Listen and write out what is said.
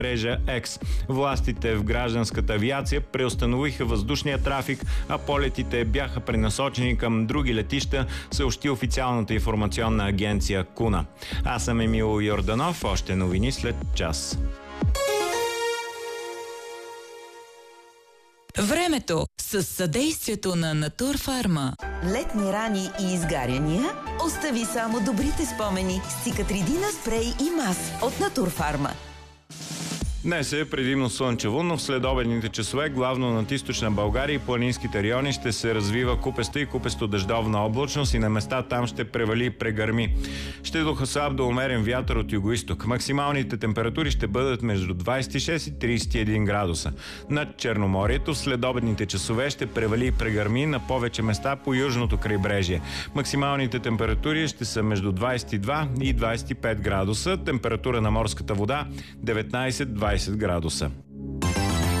мрежа X. Властите в гражданската авиация преустановиха въздушния трафик, а полетите бяха пренасочени към други летища, съобщи официалната информационна агенция КУНА. Аз съм Емил Йорданов, още новини след час. Времето с съдействието на Натурфарма. Летни рани и изгаряния? Остави само добрите спомени с Цикатридина спрей и мас от Натурфарма. Днес е предимно слънчево, но в следобедните часове, главно над източна България и планинските райони, ще се развива купеста и купесто-дъждовна облачност и на места там ще превали и прегърми. Ще духа слаб до умерен вятър от югоизток. Максималните температури ще бъдат между 26 и 31 градуса. Над Черноморието в следобедните часове ще превали и прегърми на повече места по южното крайбрежие. Максималните температури ще са между 22 и 25 градуса. Температура на морската вода 19-20 градуса.